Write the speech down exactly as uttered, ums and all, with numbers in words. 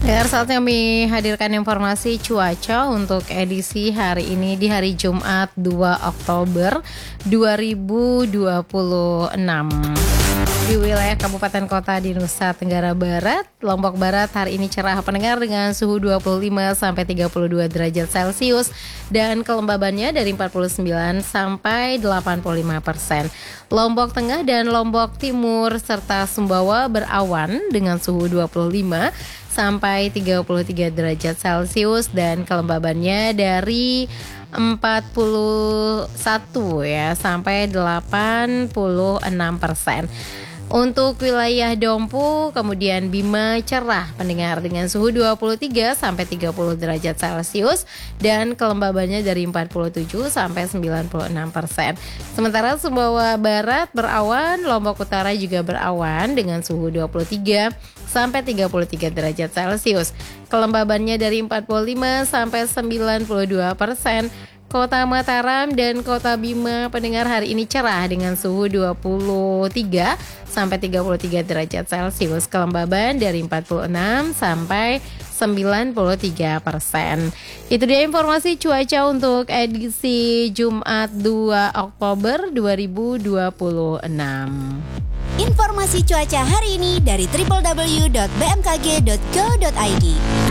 Dengar saatnya kami hadirkan informasi cuaca untuk edisi hari ini di hari Jumat dua Oktober dua ribu dua puluh enam. Di wilayah kabupaten kota di Nusa Tenggara Barat, Lombok Barat hari ini cerah pendengar dengan suhu dua puluh lima sampai tiga puluh dua derajat Celcius dan kelembabannya dari empat puluh sembilan sampai delapan puluh lima persen. Lombok Tengah dan Lombok Timur serta Sumbawa berawan dengan suhu dua puluh lima sampai tiga puluh tiga derajat Celcius dan kelembabannya dari empat puluh satu ya sampai delapan puluh enam persen. Untuk wilayah Dompu kemudian Bima cerah pendengar dengan suhu dua puluh tiga sampai tiga puluh derajat Celcius dan kelembabannya dari empat puluh tujuh sampai sembilan puluh enam persen. Sementara Sumbawa Barat berawan, Lombok Utara juga berawan dengan suhu dua puluh tiga sampai tiga puluh tiga derajat Celcius. Kelembabannya dari empat puluh lima sampai sembilan puluh dua persen. Kota Mataram dan Kota Bima pendengar hari ini cerah dengan suhu dua puluh tiga sampai tiga puluh tiga derajat Celcius, kelembaban dari empat puluh enam sampai sembilan puluh tiga persen. Itu dia informasi cuaca untuk edisi Jumat dua Oktober dua ribu dua puluh enam. Informasi cuaca hari ini dari w w w dot b m k g dot go dot i d.